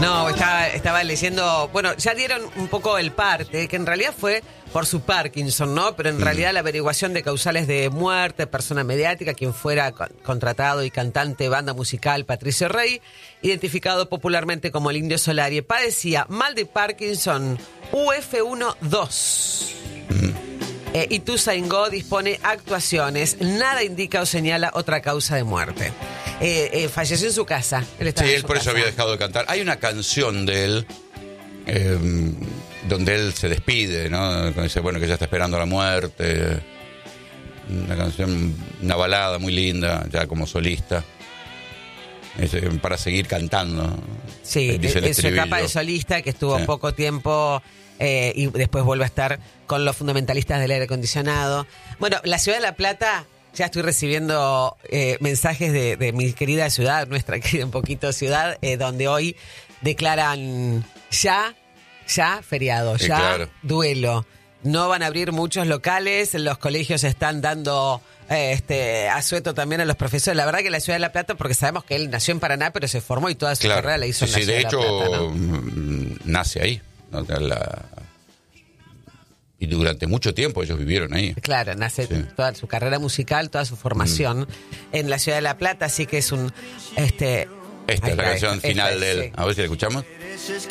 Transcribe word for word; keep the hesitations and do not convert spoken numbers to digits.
No, estaba, estaba leyendo, bueno, ya dieron un poco el parte, que en realidad fue por su Parkinson, ¿no? Pero en mm. realidad la averiguación de causales de muerte, persona mediática, quien fuera con, contratado y cantante, banda musical, Patricio Rey, identificado popularmente como el Indio Solari, padecía mal de Parkinson U F uno dos. Mm. Eh, Ituzaingó dispone actuaciones, nada indica o señala otra causa de muerte. Eh, eh, falleció en su casa. Él sí, en él su por casa. eso había dejado de cantar. Hay una canción de él eh, donde él se despide, ¿no? Dice, bueno, que ya está esperando la muerte. Una canción, una balada muy linda, ya como solista. Es, eh, para seguir cantando. Sí, en su etapa de solista, que estuvo sí. poco tiempo... Eh, y después vuelve a estar con los fundamentalistas del aire acondicionado. Bueno, la ciudad de La Plata, ya estoy recibiendo eh, mensajes de, de mi querida ciudad, nuestra querida un poquito ciudad, eh, donde hoy declaran ya, ya feriado, ya sí, claro. duelo. No van a abrir muchos locales, los colegios están dando eh, este asueto también a los profesores. La verdad que la ciudad de La Plata, porque sabemos que él nació en Paraná, pero se formó y toda su claro. carrera la hizo sí, en la sí, ciudad de, de hecho, La Plata, ¿no? nace ahí. ¿no? La... Y durante mucho tiempo ellos vivieron ahí. Claro, nace sí. toda su carrera musical, toda su formación mm. en la ciudad de La Plata, así que es un... este Esta es la canción final de él. Sí. A ver si la escuchamos.